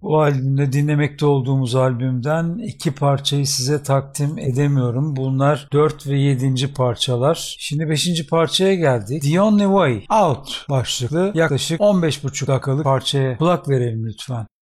Bu albümde dinlemekte olduğumuz albümden iki parçayı size takdim edemiyorum. Bunlar 4 ve 7. parçalar. Şimdi 5. parçaya geldik. The Only Way Out başlıklı yaklaşık 15,5 dakikalık parçaya kulak verelim lütfen.